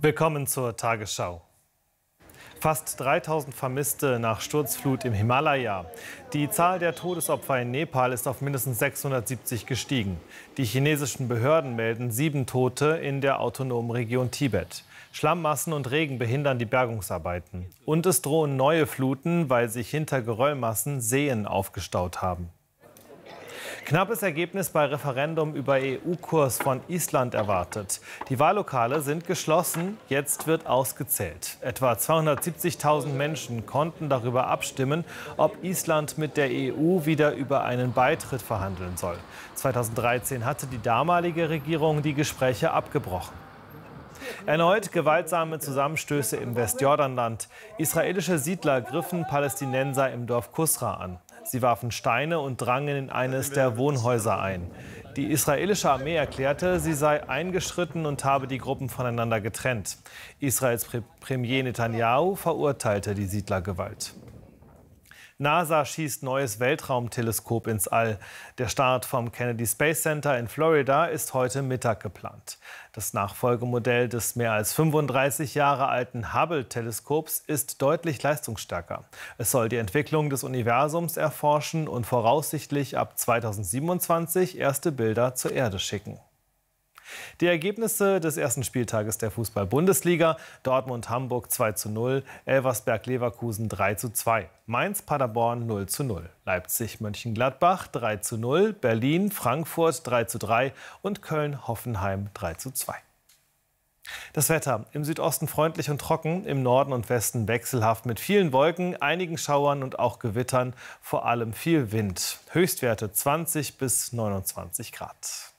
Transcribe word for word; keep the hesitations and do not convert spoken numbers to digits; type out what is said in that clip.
Willkommen zur Tagesschau. Fast dreitausend Vermisste nach Sturzflut im Himalaya. Die Zahl der Todesopfer in Nepal ist auf mindestens sechshundertsiebzig gestiegen. Die chinesischen Behörden melden sieben Tote in der autonomen Region Tibet. Schlammmassen und Regen behindern die Bergungsarbeiten. Und es drohen neue Fluten, weil sich hinter Geröllmassen Seen aufgestaut haben. Knappes Ergebnis bei Referendum über E U-Kurs von Island erwartet. Die Wahllokale sind geschlossen, jetzt wird ausgezählt. Etwa zweihundertsiebzigtausend Menschen konnten darüber abstimmen, ob Island mit der E U wieder über einen Beitritt verhandeln soll. zweitausenddreizehn hatte die damalige Regierung die Gespräche abgebrochen. Erneut gewaltsame Zusammenstöße im Westjordanland. Israelische Siedler griffen Palästinenser im Dorf Kusra an. Sie warfen Steine und drangen in eines der Wohnhäuser ein. Die israelische Armee erklärte, sie sei eingeschritten und habe die Gruppen voneinander getrennt. Israels Premier Netanyahu verurteilte die Siedlergewalt. NASA schießt neues Weltraumteleskop ins All. Der Start vom Kennedy Space Center in Florida ist heute Mittag geplant. Das Nachfolgemodell des mehr als fünfunddreißig Jahre alten Hubble-Teleskops ist deutlich leistungsstärker. Es soll die Entwicklung des Universums erforschen und voraussichtlich ab zweitausendsiebenundzwanzig erste Bilder zur Erde schicken. Die Ergebnisse des ersten Spieltages der Fußball-Bundesliga: Dortmund-Hamburg zwei zu null, Elversberg-Leverkusen drei zu zwei, Mainz-Paderborn null zu null, Leipzig-Mönchengladbach drei zu null, Berlin-Frankfurt drei zu drei und Köln-Hoffenheim drei zu zwei. Das Wetter: Im Südosten freundlich und trocken, im Norden und Westen wechselhaft mit vielen Wolken, einigen Schauern und auch Gewittern, vor allem viel Wind. Höchstwerte zwanzig bis neunundzwanzig Grad.